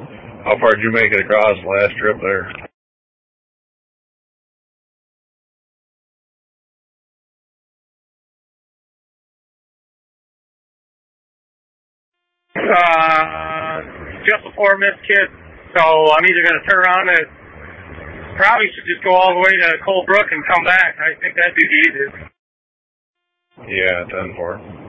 How far did you make it across the last trip there? Just before Miskit, so I'm either going to turn around and probably should just go all the way to Cold Brook and come back. I think that'd be the easiest. Yeah, 10-4.